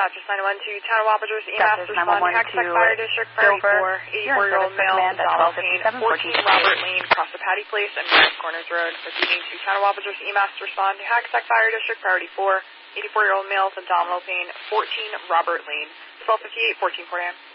Dodgers 912, Town of Wapager's EMS respond to Hackensack Fire District, Priority 4, 84-year-old male from Donald Payne, 14 Robert Lane, across the Patty Place and West Corners Road. Proceeding to Town of Wapager's EMS respond to Hackensack Fire District, Priority 4, 84-year-old male from Donald Payne, 14 Robert Lane, 1258, 14 Port Am.